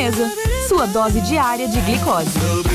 Sobremesa, sua dose diária de glicose.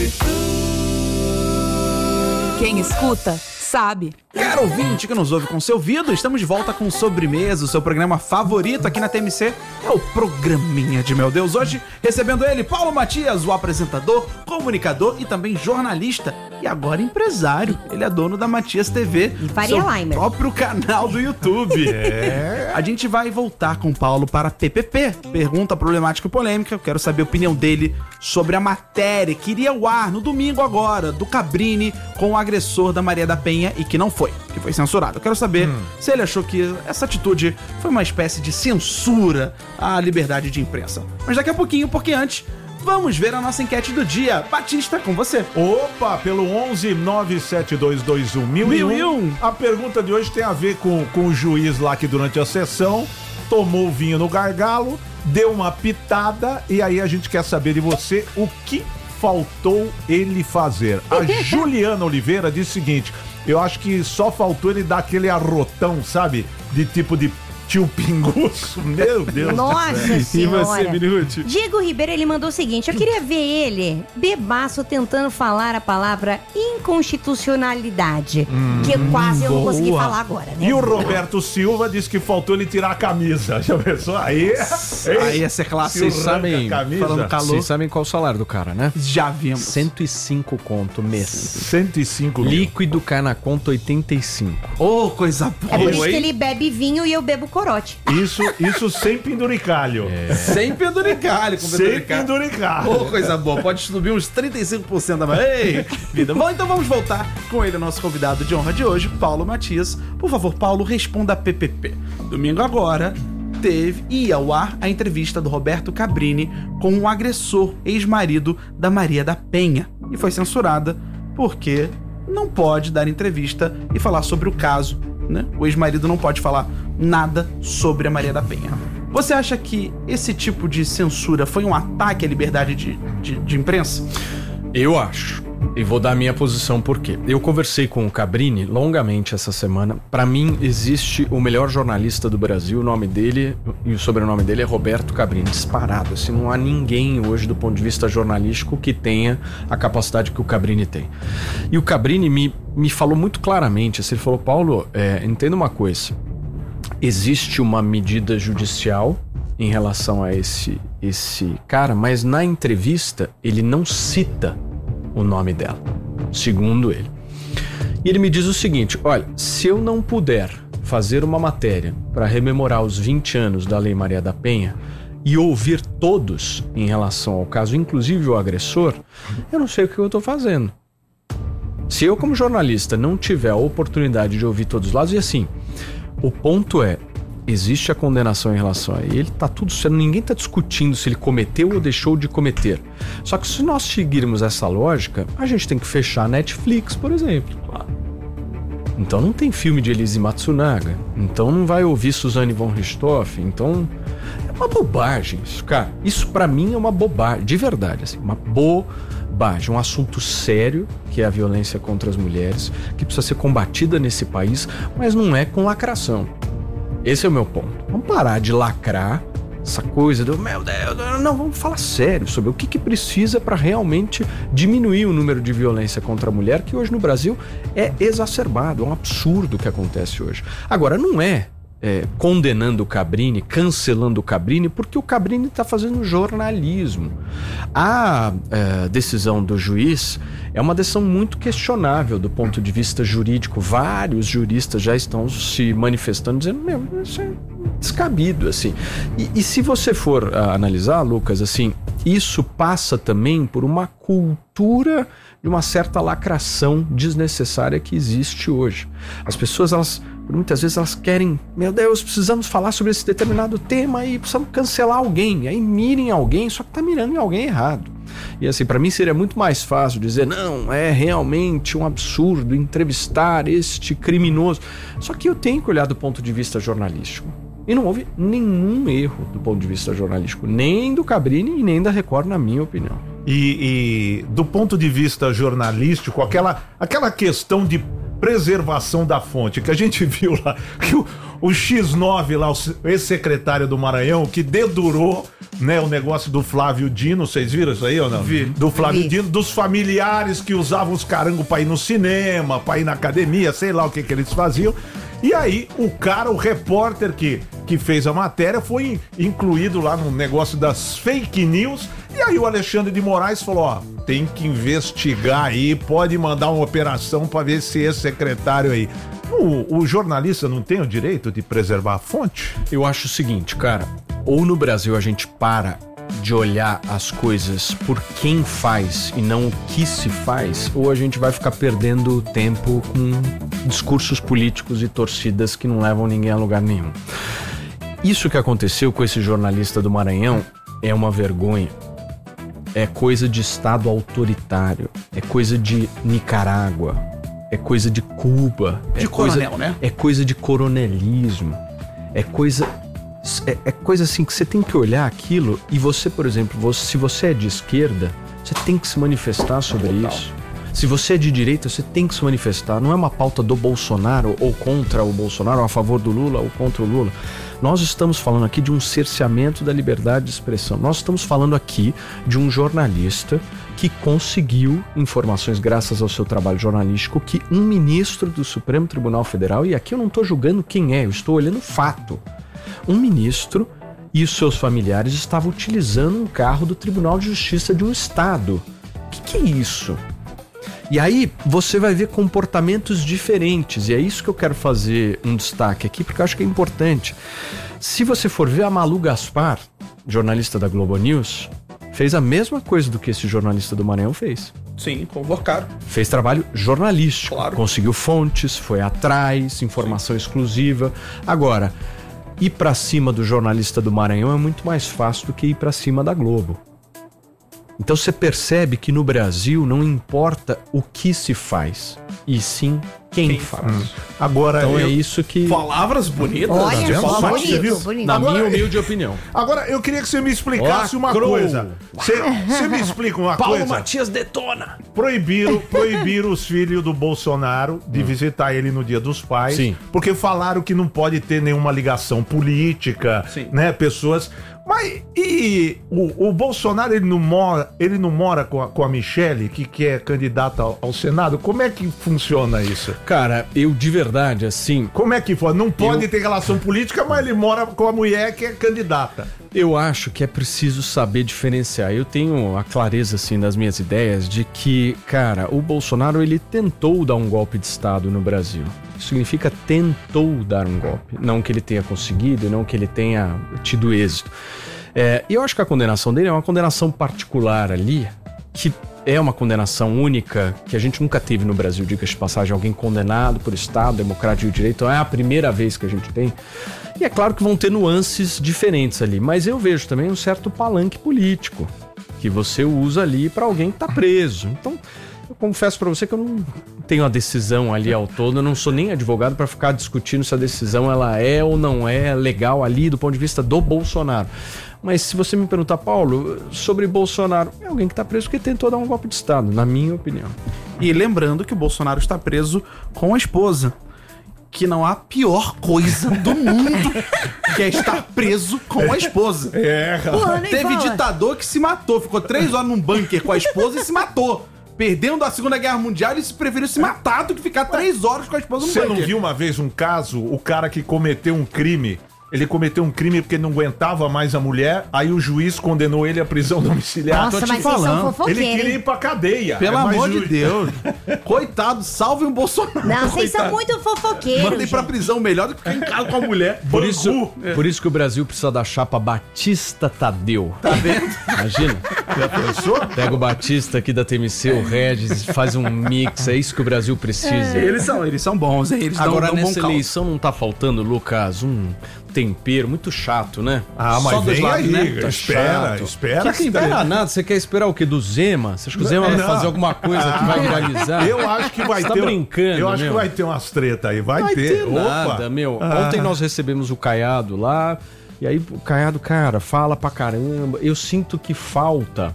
Quem escuta, sabe. Caro ouvinte que nos ouve com seu ouvido, estamos de volta com Sobremesa, o seu programa favorito aqui na TMC. É o programinha de meu Deus. Hoje, recebendo ele, Paulo Matias, o apresentador, comunicador e também jornalista. E agora empresário. Ele é dono da Matias TV, e Faria Limer, próprio canal do YouTube. A gente vai voltar com o Paulo para PPP, pergunta problemática e polêmica. Eu quero saber a opinião dele sobre a matéria que iria ao ar no domingo agora, do Cabrini com o agressor da Maria da Penha e que não foi, que foi censurado. Eu quero saber se ele achou que essa atitude foi uma espécie de censura à liberdade de imprensa. Mas daqui a pouquinho, porque antes, vamos ver a nossa enquete do dia. Batista, com você. Opa, pelo 11-97221-1001. A pergunta de hoje tem a ver com o juiz lá que durante a sessão tomou o vinho no gargalo, deu uma pitada e aí a gente quer saber de você o que faltou ele fazer. A Juliana Oliveira disse o seguinte: eu acho que só faltou ele dar aquele arrotão, sabe? De tipo de tio Pinguço. Meu Deus. Nossa senhora. E você, Minuti? Diego Ribeiro, ele mandou o seguinte: eu queria ver ele bebaço tentando falar a palavra inconstitucionalidade, que quase eu não consegui falar agora, né? E o Roberto Silva disse que faltou ele tirar a camisa. Já pensou? Aí ia ser clássico. Vocês sabem, falando calor. Vocês sabem qual é o salário do cara, né? Já vimos. 105 conto mês. 105 mil. Líquido cai na conta 85. Ô, coisa boa. É por isso que ele bebe vinho e eu bebo corote. Isso sem penduricalho. Sem penduricalho. Sem penduricalho. Ô, coisa boa. Pode subir uns 35% da manhã. Ei, vida. Bom, então vamos voltar com ele, nosso convidado de honra de hoje, Paulo Matias. Por favor, Paulo, responda a PPP. Domingo agora ia ao ar a entrevista do Roberto Cabrini com o agressor, ex-marido da Maria da Penha. E foi censurada porque não pode dar entrevista e falar sobre o caso, né? O ex-marido não pode falar nada sobre a Maria da Penha. Você acha que esse tipo de censura foi um ataque à liberdade de imprensa? Eu acho. E vou dar a minha posição por quê. Eu conversei com o Cabrini longamente essa semana. Pra mim, existe o melhor jornalista do Brasil. O nome dele e o sobrenome dele é Roberto Cabrini. Disparado. Assim, não há ninguém hoje, do ponto de vista jornalístico, que tenha a capacidade que o Cabrini tem. E o Cabrini me falou muito claramente. Assim, ele falou: Paulo, entenda uma coisa. Existe uma medida judicial em relação a esse cara, mas na entrevista ele não cita o nome dela, segundo ele. E ele me diz o seguinte: olha, se eu não puder fazer uma matéria para rememorar os 20 anos da Lei Maria da Penha e ouvir todos em relação ao caso, inclusive o agressor, eu não sei o que eu estou fazendo. Se eu, como jornalista, não tiver a oportunidade de ouvir todos os lados, e assim, o ponto é, existe a condenação em relação a ele, tá tudo certo, ninguém tá discutindo se ele cometeu ou deixou de cometer. Só que se nós seguirmos essa lógica, a gente tem que fechar a Netflix, por exemplo. Então não tem filme de Elise Matsunaga, então não vai ouvir Suzane von Richthofen, então é uma bobagem isso, cara. Isso pra mim é uma bobagem, de verdade, assim, uma bobagem, um assunto sério, que é a violência contra as mulheres, que precisa ser combatida nesse país, mas não é com lacração. Esse é o meu ponto. Vamos parar de lacrar essa coisa do meu Deus, não, vamos falar sério sobre o que precisa para realmente diminuir o número de violência contra a mulher, que hoje no Brasil é exacerbado, é um absurdo o que acontece hoje. Agora, não é condenando o Cabrini, cancelando o Cabrini, porque o Cabrini está fazendo jornalismo. A decisão do juiz é uma decisão muito questionável do ponto de vista jurídico. Vários juristas já estão se manifestando, dizendo, isso é descabido, assim. E se você for analisar, Lucas, assim, isso passa também por uma cultura de uma certa lacração desnecessária que existe hoje. As pessoas, muitas vezes elas querem, meu Deus, precisamos falar sobre esse determinado tema e precisamos cancelar alguém. Aí mirem alguém, só que tá mirando em alguém errado. E assim, para mim seria muito mais fácil dizer, não, é realmente um absurdo entrevistar este criminoso. Só que eu tenho que olhar do ponto de vista jornalístico. E não houve nenhum erro do ponto de vista jornalístico, nem do Cabrini e nem da Record, na minha opinião. E do ponto de vista jornalístico, aquela questão de preservação da fonte, que a gente viu lá, que o X9 lá, o ex-secretário do Maranhão, que dedurou, né, o negócio do Flávio Dino, vocês viram isso aí ou não? Vi. Do Flávio Dino, dos familiares que usavam os carangos pra ir no cinema, pra ir na academia, sei lá o que eles faziam. E aí, o repórter que fez a matéria foi incluído lá no negócio das fake news. E aí o Alexandre de Moraes falou, ó, tem que investigar aí, pode mandar uma operação pra ver se esse secretário aí... O jornalista não tem o direito de preservar a fonte? Eu acho o seguinte, cara, ou no Brasil a gente para de olhar as coisas por quem faz e não o que se faz, ou a gente vai ficar perdendo tempo com discursos políticos e torcidas que não levam ninguém a lugar nenhum. Isso que aconteceu com esse jornalista do Maranhão é uma vergonha. É coisa de Estado autoritário, é coisa de Nicarágua, é coisa de Cuba. De coronel, né? É coisa de coronelismo, é coisa assim que você tem que olhar aquilo e você, por exemplo, se você é de esquerda, você tem que se manifestar sobre isso. Se você é de direita, você tem que se manifestar. Não é uma pauta do Bolsonaro ou contra o Bolsonaro, ou a favor do Lula ou contra o Lula. Nós estamos falando aqui de um cerceamento da liberdade de expressão. Nós estamos falando aqui de um jornalista que conseguiu informações graças ao seu trabalho jornalístico que um ministro do Supremo Tribunal Federal, e aqui eu não estou julgando quem é, eu estou olhando o fato. Um ministro e os seus familiares estavam utilizando um carro do Tribunal de Justiça de um estado. O que é isso? E aí você vai ver comportamentos diferentes, e é isso que eu quero fazer um destaque aqui, porque eu acho que é importante. Se você for ver, a Malu Gaspar, jornalista da Globo News, fez a mesma coisa do que esse jornalista do Maranhão fez. Sim, convocaram. Fez trabalho jornalístico, claro. Conseguiu fontes, foi atrás, informação exclusiva. Agora, ir pra cima do jornalista do Maranhão é muito mais fácil do que ir pra cima da Globo. Então você percebe que no Brasil não importa o que se faz, e sim quem faz. Agora, então é isso que... Palavras bonitas. Olha só, só, bonito. Na Agora, minha humilde opinião. Agora, eu queria que você me explicasse uma Lacrou. coisa. Você me explica uma Paulo coisa. Matias detona. Proibiram os filhos do Bolsonaro de visitar ele no Dia dos Pais. Sim. Porque falaram que não pode ter nenhuma ligação política, Sim. né? Pessoas... Mas e o Bolsonaro, ele não mora com a Michele, que é candidata ao Senado? Como é que funciona isso? Cara, eu de verdade, assim... Como é que foi? Não pode ter relação política, mas ele mora com a mulher que é candidata. Eu acho que é preciso saber diferenciar. Eu tenho a clareza, assim, das minhas ideias de que, cara, o Bolsonaro, ele tentou dar um golpe de Estado no Brasil. Isso significa tentou dar um golpe. Não que ele tenha conseguido, não que ele tenha tido êxito. E eu acho que a condenação dele é uma condenação particular ali, que é uma condenação única, que a gente nunca teve no Brasil, diga-se de passagem, alguém condenado por Estado democrático de direito. Então é a primeira vez que a gente tem. E é claro que vão ter nuances diferentes ali, mas eu vejo também um certo palanque político que você usa ali para alguém que tá preso. Então, eu confesso para você que eu não tenho a decisão ali ao todo, eu não sou nem advogado para ficar discutindo se a decisão ela é ou não é legal ali do ponto de vista do Bolsonaro. Mas se você me perguntar, Paulo, sobre Bolsonaro, é alguém que tá preso porque tentou dar um golpe de Estado, na minha opinião. E lembrando que o Bolsonaro está preso com a esposa. Que não há pior coisa do mundo que é estar preso com a esposa. Porra, nem Teve fala. ditador que se matou, ficou 3 horas num bunker com a esposa e se matou. Perdendo a Segunda Guerra Mundial, ele preferiu se matar do que ficar 3 horas com a esposa no Você bunker. não viu uma vez um caso, o cara que cometeu um crime, ele cometeu um crime porque não aguentava mais a mulher, aí o juiz condenou ele à prisão domiciliar. Nossa, tô te mas vocês são falando. Ele fofoqueiros, queria ir hein? pra cadeia. Pelo É, mas amor o- de Deus. Coitado, salve o Bolsonaro. Não, vocês são Coitado. muito fofoqueiros. Mandem pra gente. prisão melhor do que ficar em casa com a mulher. Por isso que o Brasil precisa da chapa Batista Tadeu. Tá vendo? Imagina. Já pensou? Pega o Batista aqui da TMC, o Regis, faz um mix, é isso que o Brasil precisa. Eles são bons, hein? Eles Agora, dão um bom nessa caldo. eleição não tá faltando, Lucas, um tempero muito chato, né? Ah, mas Só dos vem lados, aí, né? Tá espera. Que tempero nada, você quer esperar o quê? Do Zema? Você acha que o Zema vai Não. fazer alguma coisa que vai viralizar? Eu acho que vai Você tá ter. brincando, eu acho meu. que vai ter umas tretas aí. Vai Vai ter Opa. nada, meu. Ontem nós recebemos o Caiado lá, E aí o Caiado, cara, fala pra caramba. Eu sinto que falta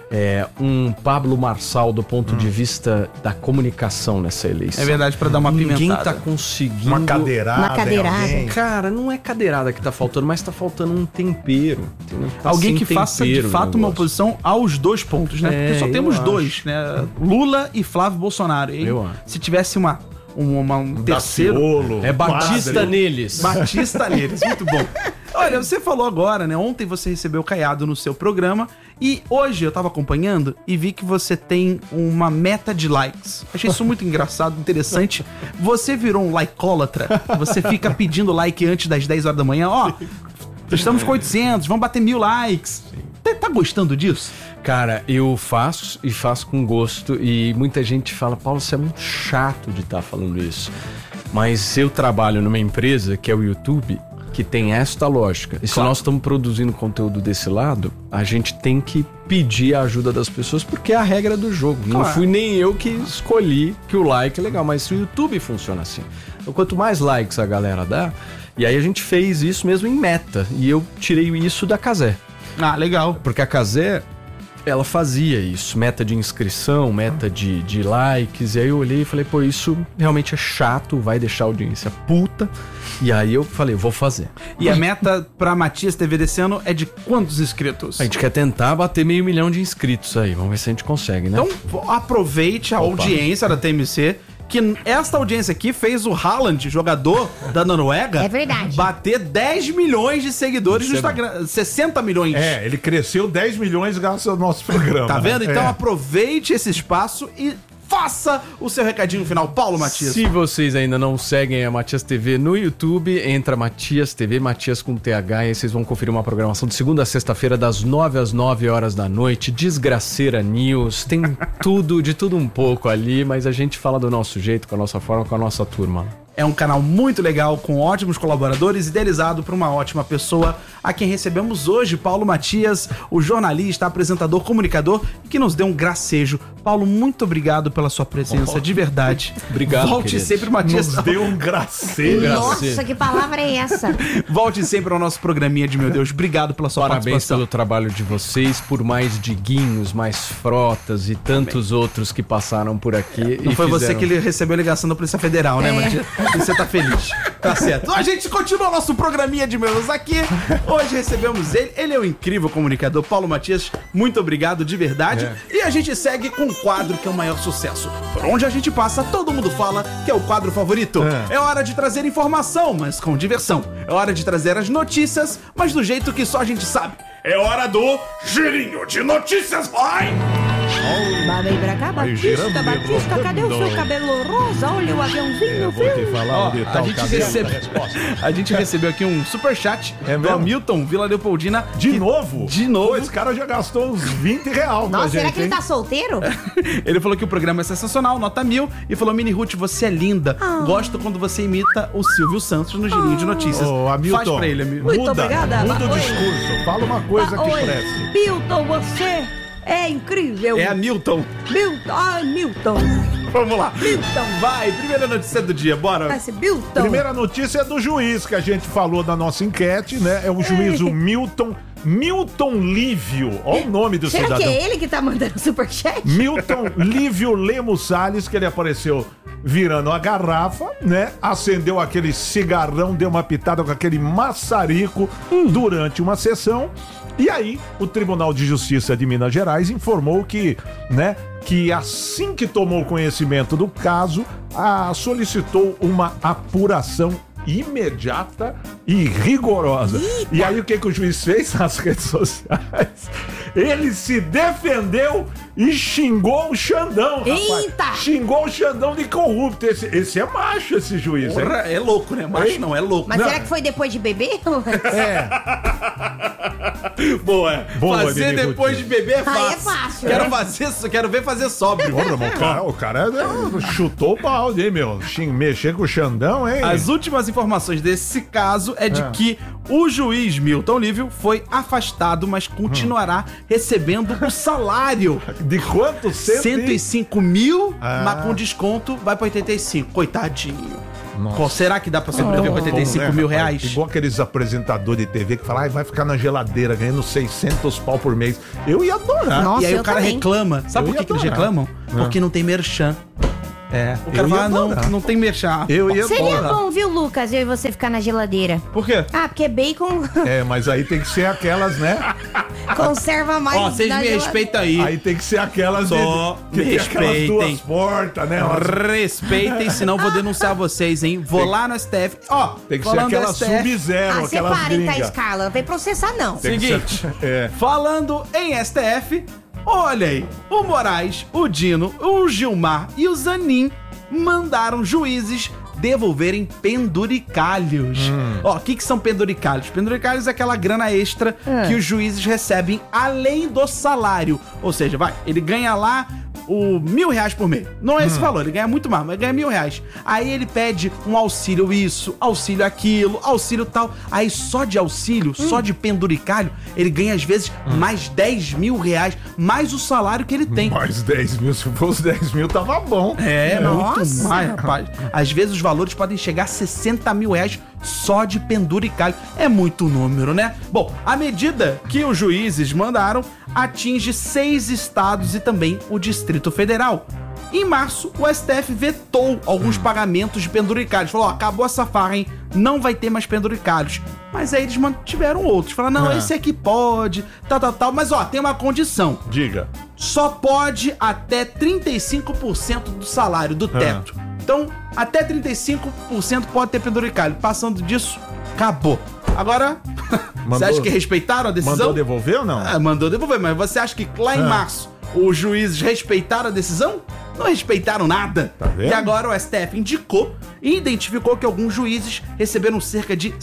um Pablo Marçal do ponto de vista da comunicação nessa eleição. É verdade, pra dar uma pimentada. Ninguém tá conseguindo... Uma cadeirada. Uma cadeirada. em alguém. Cara, não é cadeirada que tá faltando, mas tá faltando um tempero. Entendeu? Tá Alguém sem que faça de tempero o fato uma negócio. oposição aos 2 pontos, né? Porque só eu temos acho. 2, né? Lula e Flávio Bolsonaro. E Eu acho. se tivesse um terceiro... Daciolo, É Batista Padre. neles. Batista neles, muito bom. Olha, você falou agora, né? Ontem você recebeu o Caiado no seu programa e hoje eu tava acompanhando e vi que você tem uma meta de likes. Achei isso muito engraçado, interessante. Você virou um likeólatra. Você fica pedindo like antes das 10 horas da manhã. Ó, estamos com 800, vamos bater 1000 likes. Tá gostando disso? Cara, eu faço e faço com gosto e muita gente fala, Paulo, você é muito chato de estar falando isso. Mas eu trabalho numa empresa que é o YouTube, que tem esta lógica. E se nós estamos produzindo conteúdo desse lado, a gente tem que pedir a ajuda das pessoas, porque é a regra do jogo. Não Claro. fui nem eu que escolhi que o like é legal, mas o YouTube funciona assim. Então, quanto mais likes a galera dá, e aí a gente fez isso mesmo em meta, e eu tirei isso da Cazé. Ah, legal. Porque a Cazé, ela fazia isso, meta de inscrição, meta de likes, e aí eu olhei e falei, pô, isso realmente é chato, vai deixar a audiência puta, e aí eu falei, vou fazer. E a meta pra Matias TV desse ano é de quantos inscritos? A gente quer tentar bater 500 mil de inscritos aí, vamos ver se a gente consegue, né? Então aproveite a audiência da TMC, que esta audiência aqui fez o Haaland, jogador da Noruega, É verdade. bater 10 milhões de seguidores no Isso é Instagram. 60 milhões. Ele cresceu 10 milhões graças ao nosso programa. Tá vendo? Então É. aproveite esse espaço e faça o seu recadinho final. Paulo Matias. Se vocês ainda não seguem a Matias TV no YouTube, entra Matias TV, Matias com TH, e aí vocês vão conferir uma programação de segunda a sexta-feira, das 9 às 9 horas da noite. Desgraceira News, tem tudo, de tudo um pouco ali, mas a gente fala do nosso jeito, com a nossa forma, com a nossa turma. É um canal muito legal, com ótimos colaboradores, idealizado por uma ótima pessoa, a quem recebemos hoje, Paulo Matias, o jornalista, apresentador, comunicador, que nos deu um gracejo. Paulo, muito obrigado pela sua presença, de verdade. Obrigado, Volte querido. sempre, Matias. Nos deu um gracejo. Nossa, que palavra é essa? Volte sempre ao nosso programinha de Meu Deus. Obrigado pela sua Parabéns participação. pelo trabalho de vocês, por mais Diguinhos, mais Frotas e tantos outros que passaram por aqui. Não e foi você fizeram- que ele recebeu a ligação da Polícia Federal, né, Matias? E você tá feliz. Tá certo. A gente continua nosso programinha de meus aqui. Hoje recebemos ele. Ele é o incrível comunicador Paulo Matias. Muito obrigado, de verdade. E a gente segue com um quadro que é o maior sucesso. Por onde a gente passa, todo mundo fala que é o quadro favorito. É hora de trazer informação, mas com diversão. É hora de trazer as notícias, mas do jeito que só a gente sabe. É hora do girinho de notícias, vai! Vem pra cá, Aí, Batista, girando, Batista, cadê o seu rodando. cabelo rosa? Olha o aviãozinho, Vou te viu? falar Ó, onde tá a o gente cabelo. recebe- A gente recebeu aqui um superchat É do mesmo? Hamilton Vila Leopoldina. De que- novo? De novo. Pô, esse cara já gastou uns 20 reais com a Nossa, gente, será que ele hein? tá solteiro? Ele falou que o programa é sensacional, nota 1000. E falou, Mini Ruth, você é linda. Gosto quando você imita o Silvio Santos no girinho de notícias. Ô, Hamilton, Faz pra ele, amigo. Muito obrigada. Muda o Oi. discurso. Fala uma coisa que Oi, preste. Milton, você é incrível. É a Milton. Milton, ai, Milton. Vamos lá. Milton. Vai, primeira notícia do dia, bora. Esse Milton. Primeira notícia é do juiz que a gente falou na nossa enquete, né? É o juiz, o Milton Lívio. Olha o nome do Será cidadão. que é ele que tá mandando superchat? Milton Lívio Lemos Salles, que ele apareceu virando a garrafa, né? Acendeu aquele cigarrão, deu uma pitada com aquele maçarico durante uma sessão. E aí, o Tribunal de Justiça de Minas Gerais informou que, né, que assim que tomou conhecimento do caso, solicitou uma apuração imediata e rigorosa. E aí o que o juiz fez nas redes sociais? Ele se defendeu e xingou o Xandão, rapaz. Eita! Xingou o Xandão de corrupto. Esse é macho, esse juiz, hein? Porra, é louco, né? Macho não, é louco. Mas Não. será que foi depois de beber? Boa. Boa, Fazer Mini depois Ruth. de beber é Ah, fácil. é fácil, Quero né? fazer, quero ver fazer sóbrio. Porra, mas o cara chutou o balde, hein, meu? Mexer com o Xandão, hein? As últimas informações desse caso é de que o juiz Milton Lívio foi afastado, mas continuará recebendo o salário. De quanto? 105 mil, Ah. mas com desconto vai pra 85. Coitadinho. Pô, será que dá pra sobreviver com 85 mil reais? Igual aqueles apresentadores de TV que falam, vai ficar na geladeira ganhando 600 pau por mês. Eu ia adorar. Nossa, E aí eu o cara também. reclama. Sabe Eu por ia que eles adorar. reclamam? Porque não tem merchan. O cara Eu ia fala, adorar. não tem merchan. Eu ia Seria adorar. bom, viu, Lucas, eu e você ficar na geladeira. Por quê? Ah, porque bacon Mas aí tem que ser aquelas, né? conserva mais. Ó, vocês na me geladeira. respeitam aí. Aí tem que ser aquelas Só que me tem aquelas respeitem. duas portas, né? Respeitem, senão eu vou denunciar vocês, hein? Vou lá no STF. Ó, Tem que ser falando do aquela STF, Sub-Zero, Ah, aquelas separem, tá, gringas. Scarla? Não vem processar, não. Tem que Seguinte. ser- Falando em STF, olha aí, o Moraes, o Dino, o Gilmar e o Zanin mandaram juízes devolverem penduricalhos. Ó, o que são penduricalhos? Penduricalhos é aquela grana extra que os juízes recebem além do salário. Ou seja, ele ganha lá o R$1.000 por mês. Não é esse valor, ele ganha muito mais, mas ganha R$1.000. Aí ele pede um auxílio isso, auxílio aquilo, auxílio tal. Aí só de auxílio, só de penduricalho, ele ganha às vezes mais R$10.000, mais o salário que ele tem. Mais 10 mil, se fosse 10 mil, tava bom. É, muito Nossa. mais, rapaz. Às vezes os valores podem chegar a R$60.000 só de penduricalho. É muito número, né? Bom, a medida que os juízes mandaram atinge 6 estados e também o Distrito Federal. Em março, o STF vetou alguns pagamentos de penduricalhos. Falou, ó, acabou essa farra, hein? Não vai ter mais penduricalhos. Mas aí eles mantiveram outros. Falaram, não, esse aqui pode, tal. Mas, ó, tem uma condição. Diga. Só pode até 35% do salário, do teto. Então, até 35% pode ter penduricalho. Passando disso, acabou. Agora, você acha que respeitaram a decisão? Mandou devolver ou não? Mandou devolver, mas você acha que lá em março os juízes respeitaram a decisão? Não respeitaram nada. Tá vendo? E agora o STF indicou e identificou que alguns juízes receberam cerca de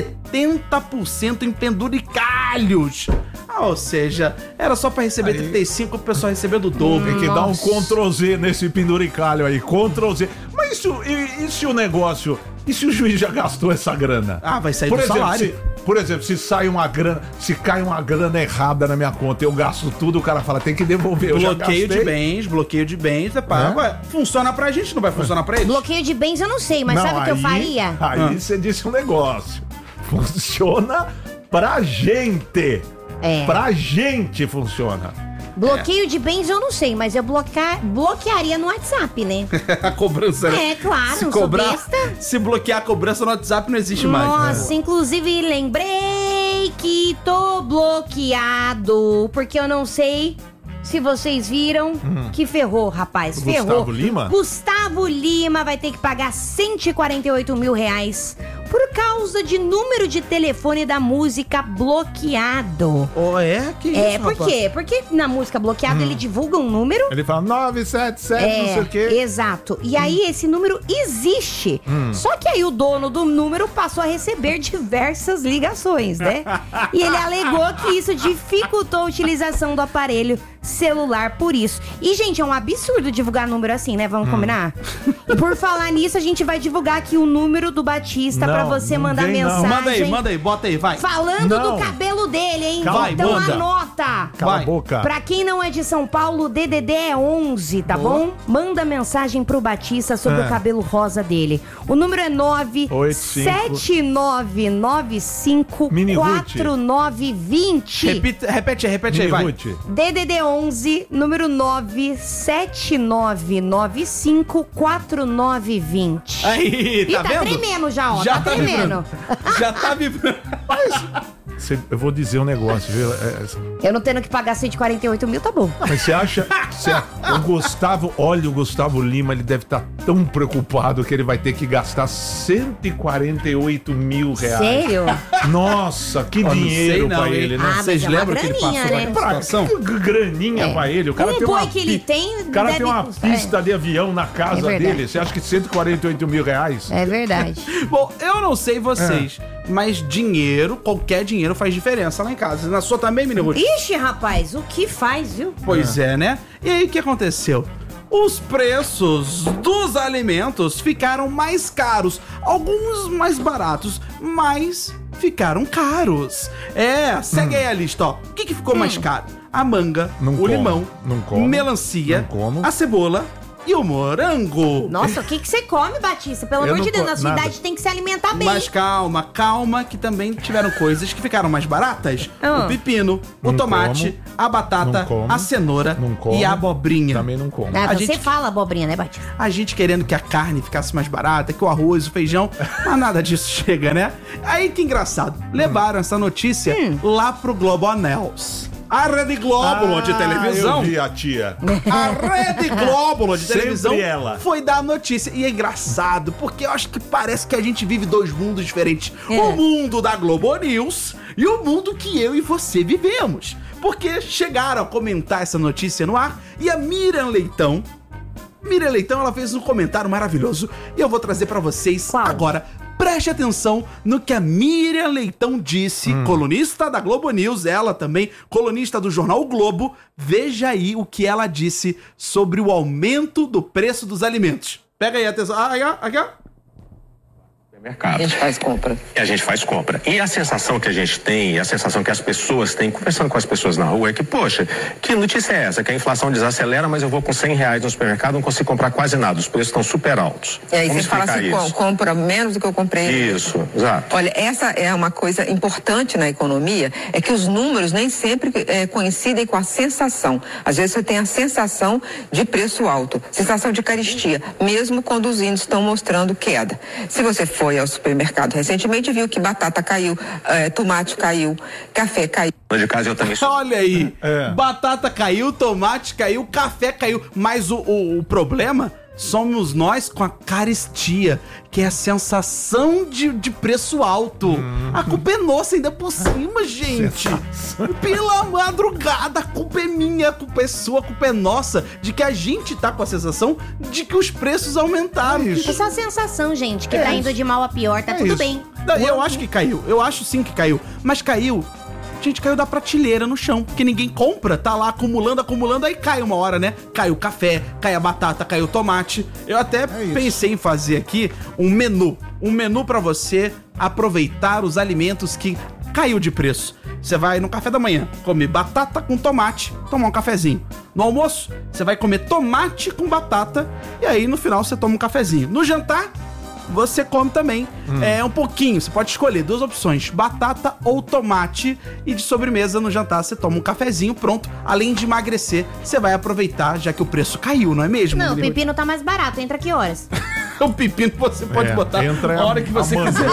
70% em penduricalhos. Ou seja, era só pra receber 35, o pessoal recebendo o dobro. Tem que dar um Ctrl Z nesse penduricalho aí, Ctrl Z. Mas e se o negócio... E se o juiz já gastou essa grana? Ah, vai sair do salário. Por exemplo, se sai uma grana, se cai uma grana errada na minha conta, eu gasto tudo, o cara fala, tem que devolver. Eu já Bloqueio gastei. bloqueio de bens, é pago. Ué, funciona pra gente, não vai funcionar pra eles? Bloqueio de bens eu não sei, mas sabe o que eu faria? Aí você disse um negócio. Funciona pra gente. É. Pra gente funciona. Bloqueio de bens eu não sei, mas eu bloquearia no WhatsApp, né? A cobrança, né? É, claro, Se não sou cobrar, besta. se bloquear a cobrança no WhatsApp não existe mais. Nossa, inclusive lembrei que tô bloqueado, porque eu não sei se vocês viram que ferrou, rapaz. Ferrou. Gustavo Lima? Gustavo Lima vai ter que pagar R$148 mil por causa de número de telefone da música bloqueado. Oh, é? Que isso, É, por rapaz? quê? Porque na música bloqueada ele divulga um número. Ele fala 977, não sei o quê. Exato. E aí esse número existe. Só que aí o dono do número passou a receber diversas ligações, né? E ele alegou que isso dificultou a utilização do aparelho celular por isso. E, gente, é um absurdo divulgar número assim, né? Vamos combinar? E por falar nisso, a gente vai divulgar aqui o número do Batista pra Não, você não mandar vem, não. mensagem. Manda aí, bota aí, vai. Falando Não. do cabelo dele, hein? Cala a Então boca. anota. Cala Vai. a boca. Pra quem não é de São Paulo, DDD é 11, tá bom? Manda mensagem pro Batista sobre o cabelo rosa dele. O número é 979954920. Repete aí, vai. Ruth. DDD 11, número 979954920. Aí, Ih, tá tá vendo? tremendo já, ó. Tá tremendo. Já tá vibrando. Eu vou dizer um negócio, viu? Eu não tendo que pagar 148 mil, tá bom. Mas você acha... o Gustavo... Olha, o Gustavo Lima, ele deve estar tão preocupado que ele vai ter que gastar R$148 mil. Sério? Nossa, que Ó, não dinheiro sei não, pra hein? ele, né? Ah, mas Vocês é uma lembram que ele graninha, passou né? naquela situação? Que graninha pra ele. O cara Um tem uma boi que ele tem, O cara deve tem uma custar, pista de avião na casa É verdade. dele. Você acha que R$148 mil? É verdade. Bom, eu não sei vocês, mas dinheiro, qualquer dinheiro faz diferença lá em casa. Na sua também, menino Ruth? Ixi, rapaz, o que faz, viu? Pois é, né? E aí, o que aconteceu? Os preços dos alimentos ficaram mais caros. Alguns mais baratos, mas ficaram caros. É, segue aí a lista, ó. O que ficou mais caro? A manga, Não o como, limão, não como, melancia, não como. a cebola, e o morango. Nossa, o que você come, Batista? Pelo Eu amor não de Deus, co- na sua nada. idade tem que se alimentar bem. Mas calma, que também tiveram coisas que ficaram mais baratas. Ah. O pepino, o Não tomate, como. a batata, Não como. a cenoura Não como. e a abobrinha. Também não como. Ah, A você gente- fala abobrinha, né, Batista? A gente querendo que a carne ficasse mais barata, que o arroz, o feijão, mas nada disso chega, né? Aí que engraçado, levaram essa notícia lá pro Globonews. A Rede Globo de televisão. Eu vi a tia. A Rede Globo de Sempre televisão ela. foi dar a notícia. E é engraçado, porque eu acho que parece que a gente vive dois mundos diferentes. O mundo da Globo News e o mundo que eu e você vivemos. Porque chegaram a comentar essa notícia no ar e a Miriam Leitão, ela fez um comentário maravilhoso e eu vou trazer pra vocês Qual? agora. Preste atenção no que a Miriam Leitão disse, colunista da Globo News, ela também, colunista do jornal O Globo. Veja aí o que ela disse sobre o aumento do preço dos alimentos. Pega aí, atenção. Aqui, ó. Mercado. A gente faz compra. E a gente faz compra. E a sensação que a gente tem, a sensação que as pessoas têm, conversando com as pessoas na rua, é que, poxa, que notícia é essa? Que a inflação desacelera, mas eu vou com R$100 no supermercado, não consigo comprar quase nada. Os preços estão super altos. E aí Como você fala explicar assim, isso? compra menos do que eu comprei. Isso, exato. Olha, essa é uma coisa importante na economia, é que os números nem sempre coincidem com a sensação. Às vezes você tem a sensação de preço alto, sensação de carestia, mesmo quando os índices estão mostrando queda. Se você foi ao supermercado recentemente, viu que batata caiu, tomate caiu, café caiu. De casa eu também sou. Olha aí, É. batata caiu, tomate caiu, café caiu. Mas o problema somos nós com a carestia, que é a sensação de preço alto. A culpa é nossa ainda por cima, gente. Pela madrugada, a culpa é minha, a culpa é sua, a culpa é nossa, de que a gente tá com a sensação de que os preços aumentaram. É só a sensação, gente, que tá indo de mal a pior, tá tudo isso. bem. Não, eu acho que caiu. Eu acho sim que caiu. Mas caiu. Gente, caiu da prateleira no chão. Porque ninguém compra, tá lá acumulando, aí cai uma hora, né? Cai o café, cai a batata, cai o tomate. Eu até pensei em fazer aqui um menu. Um menu pra você aproveitar os alimentos que caiu de preço. Você vai no café da manhã comer batata com tomate, tomar um cafezinho. No almoço, você vai comer tomate com batata e aí no final você toma um cafezinho. No jantar, você come também um pouquinho. Você pode escolher duas opções, batata ou tomate. E de sobremesa no jantar você toma um cafezinho, pronto. Além de emagrecer, você vai aproveitar, já que o preço caiu, não é mesmo? Não, o Murilo? pepino tá mais barato, entra que horas? O pepino você pode botar entra a hora que você quiser.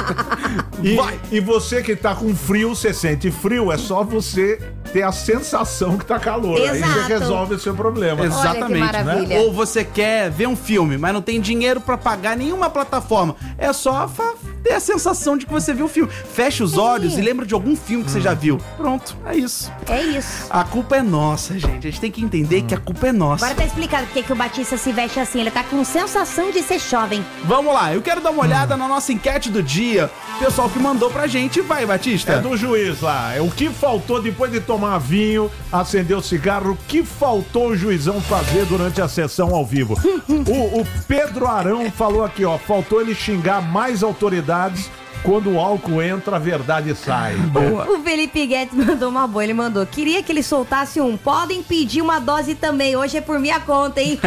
Vai. E você que tá com frio, você sente frio, é só você ter a sensação que tá calor. Aí Exato. você resolve o seu problema. Exatamente, maravilha. né? Ou você quer ver um filme, mas não tem dinheiro pra pagar nenhuma plataforma. É só ter a sensação de que você viu o filme. Fecha os olhos e lembra de algum filme que você já viu. Pronto, é isso. É isso. A culpa é nossa, gente. A gente tem que entender que a culpa é nossa. Agora tá explicado porque que o Batista se veste assim. Ele tá com sensação de ser jovem. Vamos lá, eu quero dar uma olhada na nossa enquete do dia. Pessoal que mandou pra gente. Vai, Batista. É do juiz lá. É o que faltou depois de tomar vinho, acender o cigarro, o que faltou o juizão fazer durante a sessão ao vivo? O Pedro Arão falou aqui, ó, faltou ele xingar mais autoridades. Quando o álcool entra, a verdade sai. Boa. O Felipe Guedes mandou uma boa. Ele mandou: queria que ele soltasse um. Podem pedir uma dose também. Hoje é por minha conta, hein?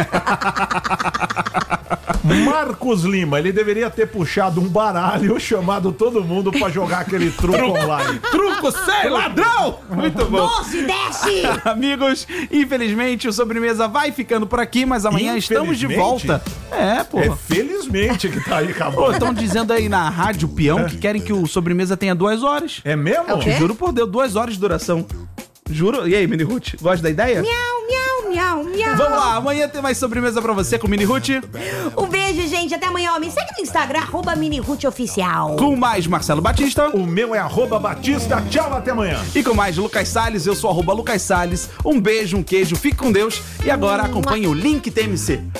Marcos Lima, ele deveria ter puxado um baralho, chamado todo mundo pra jogar aquele truco online. Truco sério, ladrão! Muito bom. Doce, desce! Amigos, infelizmente o Sobremesa vai ficando por aqui, mas amanhã estamos de Infelizmente? volta. É, pô. É felizmente que tá aí, acabou. Estão dizendo aí na Rádio Peão que querem que o Sobremesa tenha 2 horas. É mesmo? É o quê? Juro por Deus, 2 horas de duração. Juro. E aí, Mini Ruth, gosta da ideia? Miau, miau, miau, miau. Vamos lá, amanhã tem mais Sobremesa pra você com Mini Ruth. Um beijo, gente. Até amanhã. Ó, me segue no Instagram, @MiniRuthOficial. Com mais Marcelo Batista. O meu é @Batista. Tchau, até amanhã. E com mais Lucas Salles, eu sou @Lucas Salles. Um beijo, um queijo, fique com Deus. E agora acompanhe o Link TMC.